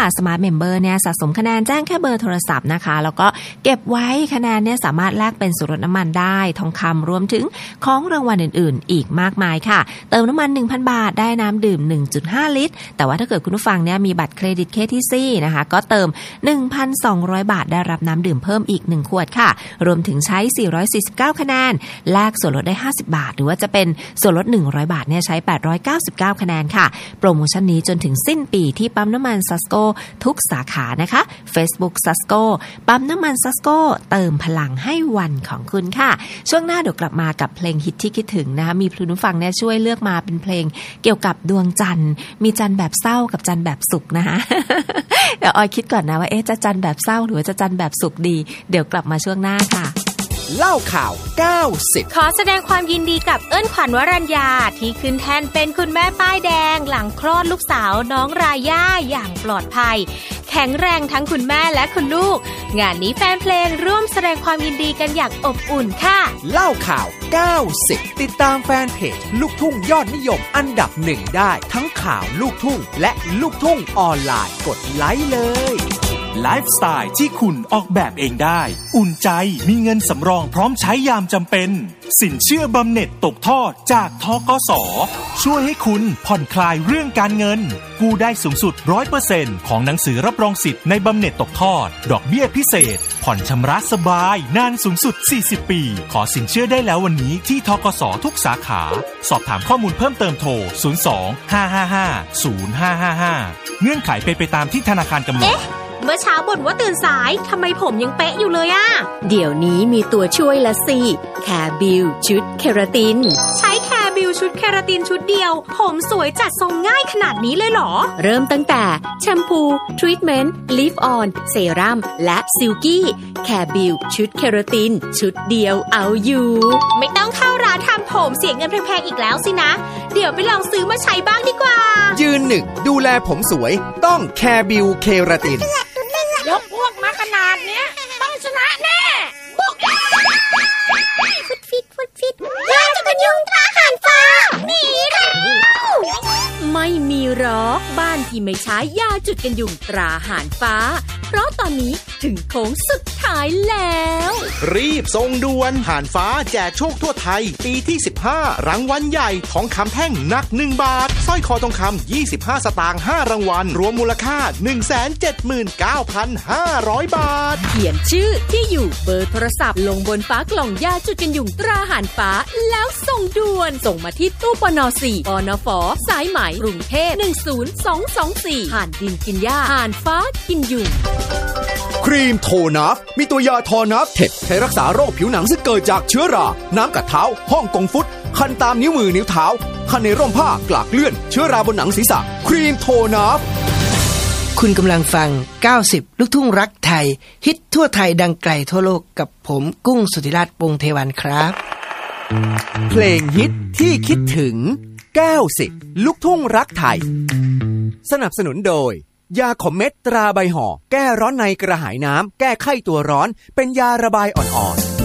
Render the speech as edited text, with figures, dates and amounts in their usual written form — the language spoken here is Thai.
Smart Member เนี่ยสะสมคะแนนแจ้งแค่เบอร์โทรศัพท์นะคะแล้วก็เก็บไว้คะแนนเนี่ยสามารถแลกเป็นส่วนลดน้ำมันได้ทองคำรวมถึงของรางวัลอื่นๆอีกมากมายค่ะเติมน้ำมัน 1,000 บาทได้น้ำดื่ม 1.5 ลิตรแต่ว่าถ้าเกิดคุณผู้ฟังเนี่ยมีบัตรเครดิต KTC นะคะก็เติม 1,200 บาทได้รับน้ำดื่มเพิ่มอีก1ขวดค่ะรวมถึงใช้449คะแนนแลกส่วนลดได้50บาทหรือว่าจะเป็นส่วนลด100บาทเนี่ยใช้899คะแนนค่ะโปรโมชั่นนี้จนถึงสิ้นปีที่ปั๊มน้ำมันซัสโกทุกสาขานะคะ Facebook ซัสโกปั๊มน้ำมันซัสโกเติมพลังให้วันของคุณค่ะช่วงหน้าเดี๋ยวกลับมากับเพลงฮิตที่คิดถึงนะคะมีผู้ฟังเนี่ยช่วยเลือกมาเป็นเพลงเกี่ยวกับดวงจันทร์มีจันทร์แบบเศร้ากับจันทร์แบบสุขนะคะ เดี๋ยวออยคิดก่อนนะว่าจะจันทร์แบบเศร้าหรือว่าจะจันทร์แบบสุขดีเดี๋ยวกลับมาช่วงหน้าค่ะเล่าข่าว90 ขอแสดงความยินดีกับเอิ้นขวัญวรัญญาที่ขึ้นแทนเป็นคุณแม่ป้ายแดงหลังคลอดลูกสาวน้องราย่าอย่างปลอดภัยแข็งแรงทั้งคุณแม่และคุณลูกงานนี้แฟนเพลงร่วมแสดงความยินดีกันอย่างอบอุ่นค่ะเล่าข่าว90ติดตามแฟนเพจลูกทุ่งยอดนิยมอันดับ1ได้ทั้งข่าวลูกทุ่งและลูกทุ่งออนไลน์กดไลค์เลยไลฟ์สไตล์ที่คุณออกแบบเองได้อุ่นใจมีเงินสำรองพร้อมใช้ยามจำเป็นสินเชื่อบำเหน็จตกทอดจากธกส.ช่วยให้คุณผ่อนคลายเรื่องการเงินกู้ได้สูงสุด 100% ของหนังสือรับรองสิทธิ์ในบำเหน็จตกทอดดอกเบี้ยพิเศษผ่อนชำระสบายนานสูงสุด40ปีขอสินเชื่อได้แล้ววันนี้ที่ธกส.ทุกสาขาสอบถามข้อมูลเพิ่มเติมโทร02-555-0555เงื่อนไขเป็นไปตามที่ธนาคารกำหนดเมื่อเช้าบ่นว่าตื่นสายทำไมผมยังเป๊ะอยู่เลยอะเดี๋ยวนี้มีตัวช่วยละสิแคร์บิวชุดเคราตินใช้แคร์บิวชุดเคราตินชุดเดียวผมสวยจัดทรงง่ายขนาดนี้เลยเหรอเริ่มตั้งแต่แชมพูทรีทเมนต์ลิฟออนเซรั่มและซิลกี้แคร์บิวชุดเคราตินชุดเดียวเอาอยู่ไม่ต้องเข้าร้านทำผมเสียเงินแพงๆอีกแล้วสินะเดี๋ยวไปลองซื้อมาใช้บ้างดีกว่ายืนหนึ่งดูแลผมสวยต้องแคร์บิวเคราตินยกพวกมาขนาดเนี้ยต้องชนะแน่บุกฟิตยาจะเป็นยุงตราหันฟ้าหนีแล้วไม่มีหรอกบ้านที่ไม่ใช้ยาจุดกันยุงตราห่านฟ้าเพราะตอนนี้ถึงโค้งสุดท้ายแล้วรีบส่งด่วนห่านฟ้าแจกโชคทั่วไทยปีที่15รางวัลใหญ่ทองคำแท่งหนัก1บาทสร้อยคอทองคำ25สตางค์5รางวัลรวมมูลค่า 179,500 บาทเขียนชื่อที่อยู่เบอร์โทรศัพท์ลงบนฝากล่องยาจุดกันยุงตราห่านฟ้าแล้วส่งด่วนส่งมาที่ตู้ปน4ปนฝสายไหมกรุงเทพ10224ห่านดินกินหญ้าห่านฟ้ากินยุงครีมโทนัฟมีตัวยาทอนัฟเท็ดใช้รักษาโรคผิวหนังซึ่งเกิดจากเชื้อราน้ำกัดเท้าฮ่องกงฟุตคันตามนิ้วมือนิ้วเท้าคันในร่มผ้ากลากเลื่อนเชื้อราบนหนังศีรษะครีมโทนัฟคุณกำลังฟัง90ลูกทุ่งรักไทยฮิตทั่วไทยดังไกลทั่วโลกกับผมกุ้งสุธิราชวงศ์เทวันครับเพลงฮิตที่คิดถึง90ลูกทุ่งรักไทยสนับสนุนโดยยาขมเม็ดตราใบห่อแก้ร้อนในกระหายน้ำแก้ไข้ตัวร้อนเป็นยาระบายอ่อนๆ